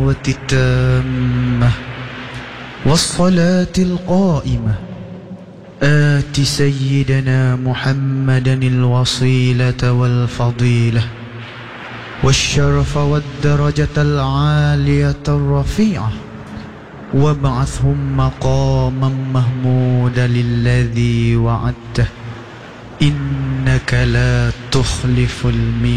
الدعوة التامة والصلاة القائمة آت سيدنا محمدا الوصيلة والفضيلة والشرف والدرجة العالية الرفيعة وابعثهم مقاما محمودا الذي وعدته إنك لا تخلف الميعاد.